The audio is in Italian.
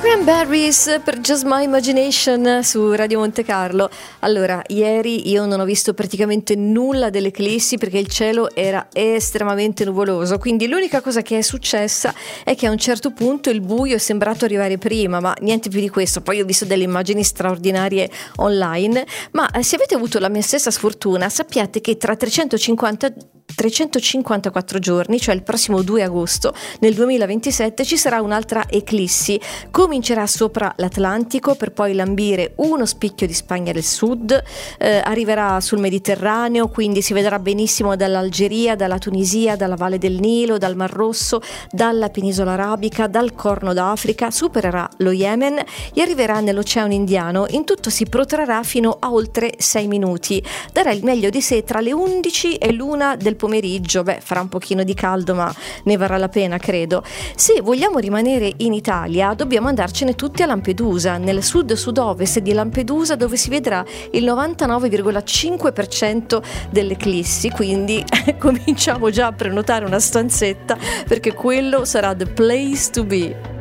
Cranberries per Just My Imagination su Radio Monte Carlo. Allora, ieri io non ho visto praticamente nulla delle eclissi perché il cielo era estremamente nuvoloso, quindi l'unica cosa che è successa è che a un certo punto il buio è sembrato arrivare prima, ma niente più di questo. Poi ho visto delle immagini straordinarie online, ma se avete avuto la mia stessa sfortuna, sappiate che tra 354 giorni, cioè il prossimo 2 agosto nel 2027, ci sarà un'altra eclissi. Comincerà sopra l'Atlantico per poi lambire uno spicchio di Spagna del Sud, arriverà sul Mediterraneo, quindi si vedrà benissimo dall'Algeria, dalla Tunisia, dalla Valle del Nilo, dal Mar Rosso, dalla penisola arabica, dal Corno d'Africa, supererà lo Yemen e arriverà nell'Oceano Indiano. In tutto si protrarrà fino a oltre 6 minuti. Darà il meglio di sé tra le 11 e l'1 del pomeriggio. Farà un pochino di caldo, ma ne varrà la pena, credo. Se vogliamo rimanere in Italia, dobbiamo andarcene tutti a Lampedusa, nel sud-sud-ovest di Lampedusa, dove si vedrà il 99,5% delle eclissi, quindi cominciamo già a prenotare una stanzetta perché quello sarà the place to be.